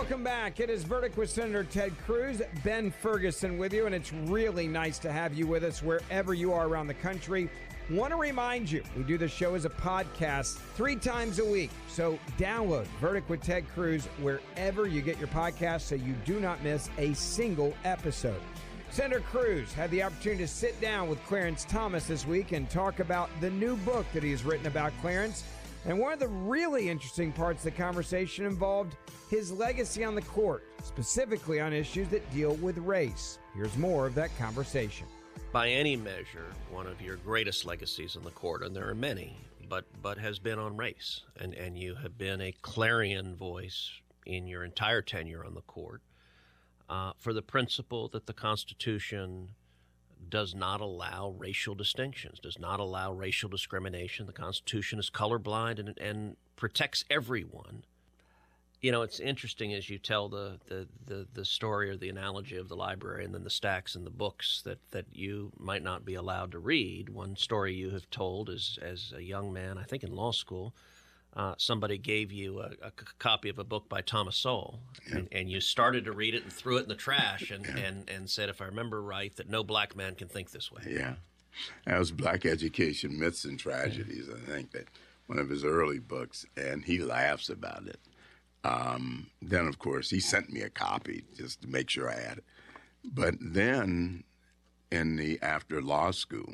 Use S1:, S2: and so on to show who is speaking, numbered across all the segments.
S1: Welcome back. It is Verdict with Senator Ted Cruz. Ben Ferguson with you, and it's really nice to have you with us wherever you are around the country. Want to remind you, we do the show as a podcast 3 times a week. So download Verdict with Ted Cruz wherever you get your podcast so you do not miss a single episode. Senator Cruz had the opportunity to sit down with Clarence Thomas this week and talk about the new book that he has written about Clarence. And one of the really interesting parts of the conversation involved his legacy on the court, specifically on issues that deal with race. Here's more of that conversation.
S2: By any measure, one of your greatest legacies on the court, and there are many, but has been on race. And you have been a clarion voice in your entire tenure on the court for the principle that the Constitution does not allow racial distinctions, does not allow racial discrimination. The Constitution is colorblind and protects everyone. You know, it's interesting as you tell the story or the analogy of the library and then the stacks and the books that you might not be allowed to read. One story you have told is as a young man, I think in law school, somebody gave you a copy of a book by Thomas Sowell, and you started to read it and threw it in the trash and said, if I remember right, that no black man can think this way.
S3: Yeah. That was Black Education, Myths and Tragedies, I think, that one of his early books, and he laughs about it. Then, of course, he sent me a copy just to make sure I had it. But then after law school,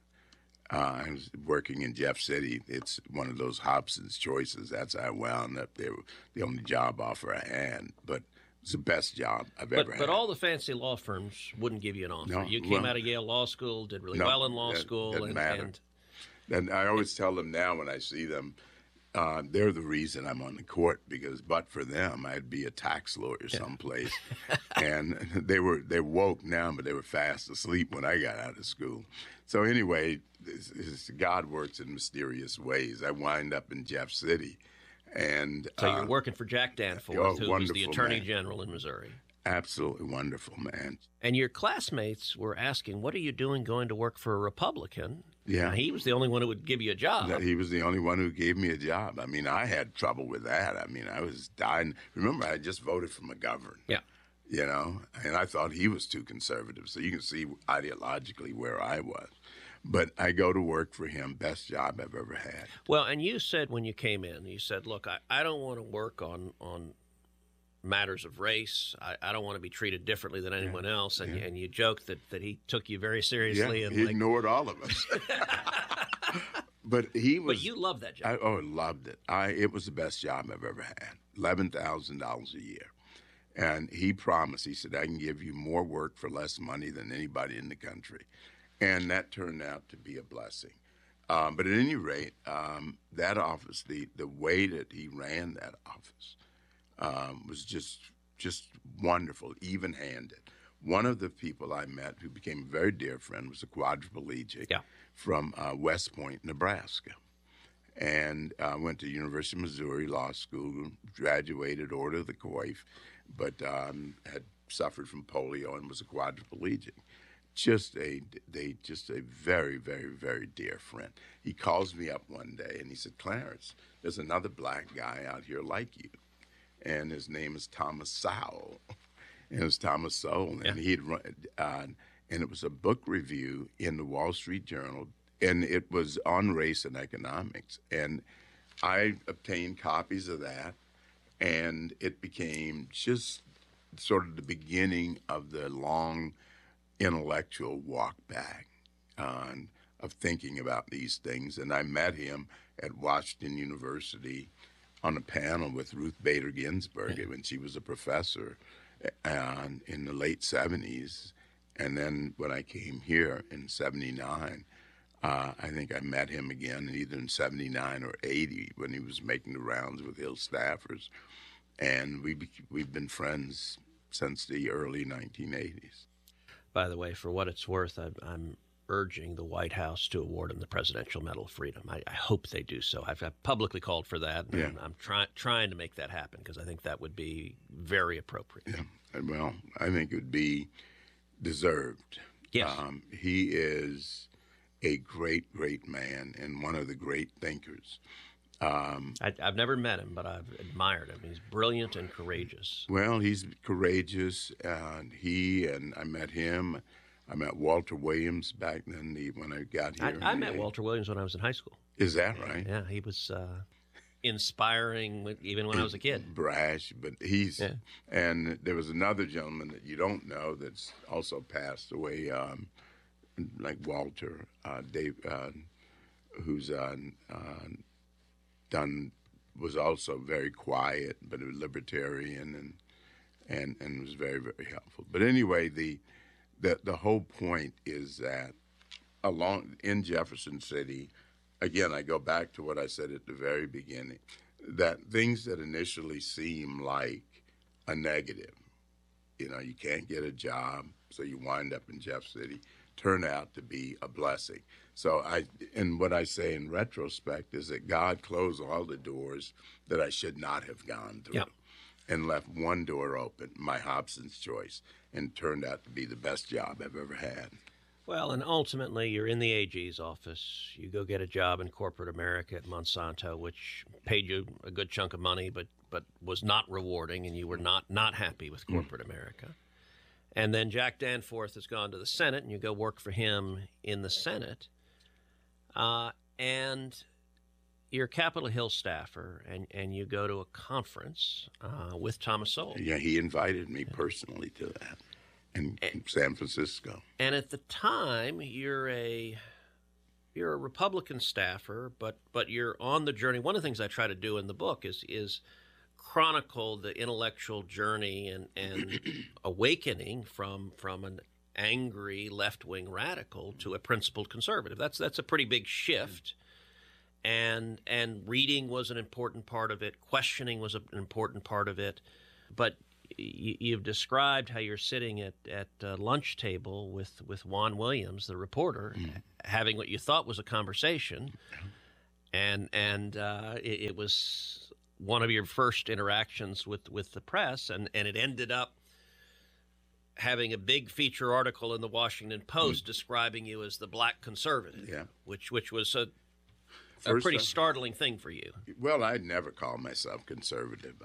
S3: I was working in Jeff City. It's one of those Hobson's choices. That's how I wound up there. The only job offer I had, but it's the best job I've ever had.
S2: But all the fancy law firms wouldn't give you an offer. You came out of Yale Law School, did really well in law school.
S3: Doesn't matter. And I always tell them now when I see them, they're the reason I'm on the court, because but for them, I'd be a tax lawyer someplace. And they're woke now, but they were fast asleep when I got out of school. So anyway, God works in mysterious ways. I wind up in Jeff City. And
S2: so you're working for Jack Danforth, who was the Attorney General in Missouri.
S3: Absolutely wonderful, man.
S2: And your classmates were asking, what are you doing going to work for a Republican?
S3: Yeah.
S2: Now, he was the only one who would give you a job.
S3: He was the only one who gave me a job. I mean, I had trouble with that. I mean, I was dying. Remember, I just voted for McGovern.
S2: Yeah.
S3: You know, and I thought he was too conservative. So you can see ideologically where I was. But I go to work for him, best job I've ever had.
S2: Well, and you said when you came in, you said, look, I don't want to work on matters of race. I don't want to be treated differently than anyone else. And you joked that he took you very seriously.
S3: Yeah,
S2: and
S3: he ignored all of us. But he was.
S2: But you loved that job.
S3: I loved it. It was the best job I've ever had. $11,000 a year. And he promised, he said, I can give you more work for less money than anybody in the country. And that turned out to be a blessing. But at any rate, that office, the way that he ran that office was just wonderful, even-handed. One of the people I met who became a very dear friend was a quadriplegic from West Point, Nebraska. And went to University of Missouri Law School, graduated Order of the Coif, but had suffered from polio and was a quadriplegic. Just a very, very, very dear friend. He calls me up one day and he said, Clarence, there's another black guy out here like you. And his name is Thomas Sowell. And it was Thomas Sowell. And he had run, and it was a book review in the Wall Street Journal, and it was on race and economics. And I obtained copies of that, and it became just sort of the beginning of the long intellectual walk back of thinking about these things. And I met him at Washington University on a panel with Ruth Bader Ginsburg when she was a professor in the late 70s. And then when I came here in 79, I think I met him again either in 79 or 80 when he was making the rounds with Hill staffers. And we've been friends since the early 1980s.
S2: By the way, for what it's worth, I'm urging the White House to award him the Presidential Medal of Freedom. I hope they do so. I've publicly called for that, and I'm trying to make that happen because I think that would be very appropriate.
S3: Yeah, well, I think it would be deserved.
S2: Yes.
S3: He is a great, great man and one of the great thinkers.
S2: I've never met him, but I've admired him. He's brilliant and courageous.
S3: Well, he's courageous, and I met him. I met Walter Williams back then when I got here.
S2: I met Walter Williams when I was in high school.
S3: Is that right?
S2: Yeah, he was inspiring even when I was a kid.
S3: Brash, but and there was another gentleman that you don't know that's also passed away, like Walter, Dave, who's was also very quiet, but a libertarian and was very, very helpful. But anyway, the whole point is that in Jefferson City, again, I go back to what I said at the very beginning, that things that initially seem like a negative, you can't get a job, so you wind up in Jeff City, turn out to be a blessing. So and what I say in retrospect is that God closed all the doors that I should not have gone through.
S2: Yep.
S3: And left one door open, my Hobson's choice, and turned out to be the best job I've ever had.
S2: Well, and ultimately, you're in the AG's office. You go get a job in corporate America at Monsanto, which paid you a good chunk of money, but was not rewarding, and you were not happy with corporate America. And then Jack Danforth has gone to the Senate, and you go work for him in the Senate. And you're a Capitol Hill staffer, and you go to a conference with Thomas Sowell.
S3: Yeah, he invited me personally to that in San Francisco.
S2: And at the time, you're a Republican staffer, but you're on the journey. One of the things I try to do in the book is chronicle the intellectual journey and awakening from an angry left-wing radical to a principled conservative. That's a pretty big shift. And reading was an important part of it. Questioning was an important part of it. But you've described how you're sitting at lunch table with Juan Williams, the reporter, having what you thought was a conversation, and it was one of your first interactions with the press, and it ended up having a big feature article in the Washington Post describing you as the black conservative, which was a pretty startling thing for you.
S3: Well, I'd never call myself conservative.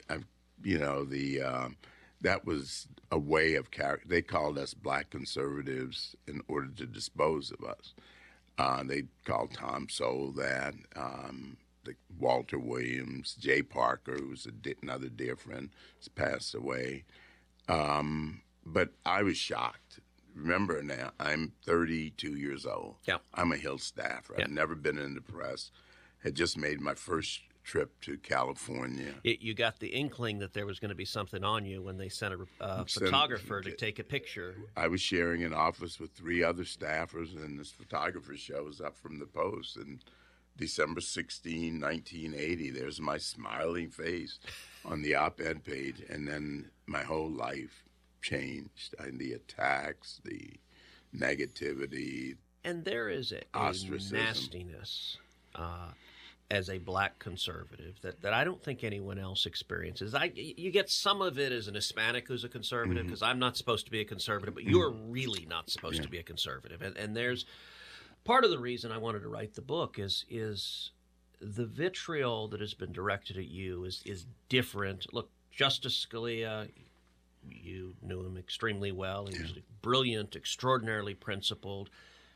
S3: That was a way of character. They called us black conservatives in order to dispose of us. They called Tom Sowell that, Walter Williams, Jay Parker, who's another dear friend, has passed away. But I was shocked. Remember now, I'm 32 years old.
S2: Yeah.
S3: I'm a Hill staffer. I've never been in the press. Had just made my first trip to California.
S2: You got the inkling that there was going to be something on you when they sent a photographer to take a picture.
S3: I was sharing an office with 3 other staffers, and this photographer shows up from the Post. And December 16, 1980, there's my smiling face on the op-ed page, and then my whole life changed. And the attacks, the negativity.
S2: And there is a nastiness as a black conservative that I don't think anyone else experiences. You get some of it as an Hispanic who's a conservative, because I'm not supposed to be a conservative, but you're really not supposed to be a conservative. And there's part of the reason I wanted to write the book is the vitriol that has been directed at you is different. Look, Justice Scalia, you knew him extremely well. He was brilliant, extraordinarily principled.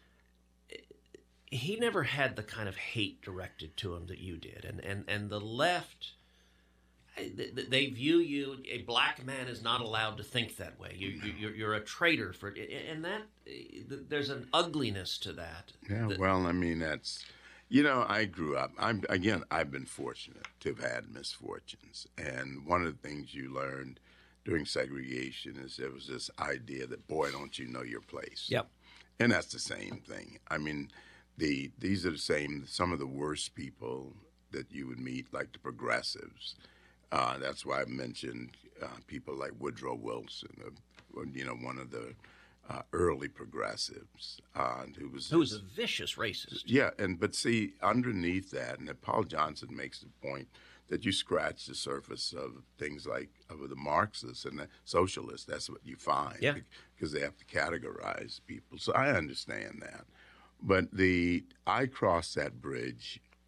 S2: He never had the kind of hate directed to him that you did. And the left, they view you, a black man is not allowed to think that way. You're a traitor for it. And that, there's an ugliness to that.
S3: Yeah, well, I mean, that's, I grew up, I've been fortunate to have had misfortunes. And one of the things you learned during segregation is there was this idea that, boy, don't you know your place.
S2: Yep.
S3: And that's the same thing. I mean, these are some of the worst people that you would meet, like the progressives. That's why I mentioned people like Woodrow Wilson, one of the early progressives, who was
S2: a vicious racist.
S3: Yeah, but see, underneath that, and Paul Johnson makes the point that you scratch the surface of things like of the Marxists and the socialists. That's what you find, because they have to categorize people. So I understand that. But I crossed that bridge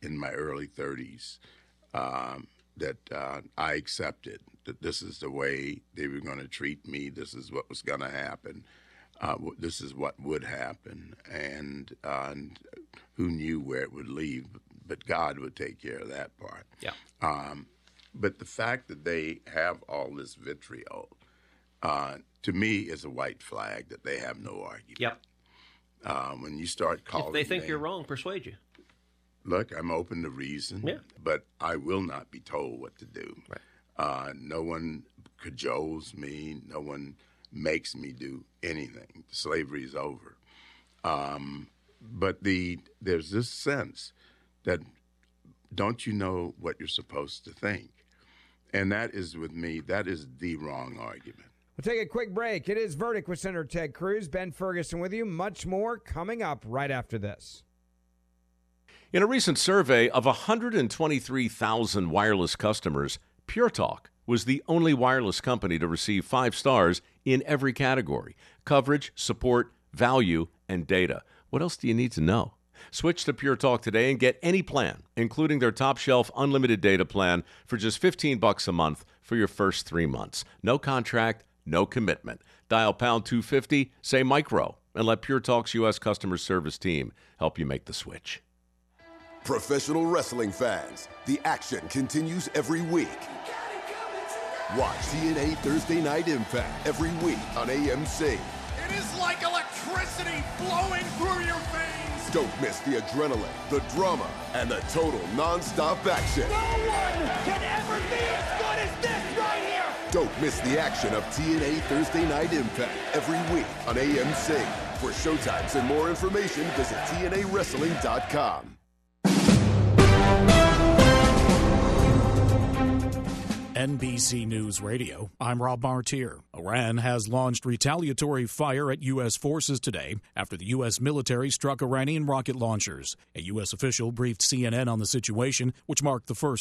S3: in my early 30s that I accepted that this is the way they were going to treat me. This is what was going to happen. This is what would happen. And who knew where it would lead? But God would take care of that part.
S2: Yeah.
S3: But the fact that they have all this vitriol, to me, is a white flag that they have no argument.
S2: Yep.
S3: When you start calling,
S2: If they think you're wrong, persuade you.
S3: Look, I'm open to reason, but I will not be told what to do.
S2: Right.
S3: No one cajoles me. No one makes me do anything. Slavery is over. But there's this sense that don't you know what you're supposed to think? And that is, with me, that is the wrong argument.
S1: We'll take a quick break. It is Verdict with Senator Ted Cruz. Ben Ferguson with you. Much more coming up right after this.
S4: In a recent survey of 123,000 wireless customers, Pure Talk was the only wireless company to receive 5 stars in every category: coverage, support, value, and data. What else do you need to know? Switch to Pure Talk today and get any plan, including their top-shelf unlimited data plan, for just $15 a month for your first 3 months. No contract, no commitment. Dial pound 250, say micro, and let Pure Talk's U.S. customer service team help you make the switch.
S5: Professional wrestling fans, the action continues every week. Watch TNA Thursday Night Impact every week on AMC.
S6: It is like electricity flowing through your veins.
S5: Don't miss the adrenaline, the drama, and the total non-stop action.
S6: No one can ever be as good as this right here.
S5: Don't miss the action of TNA Thursday Night Impact every week on AMC. For showtimes and more information, visit TNAWrestling.com.
S7: NBC News Radio, I'm Rob Martier. Iran has launched retaliatory fire at U.S. forces today after the U.S. military struck Iranian rocket launchers. A U.S. official briefed CNN on the situation, which marked the first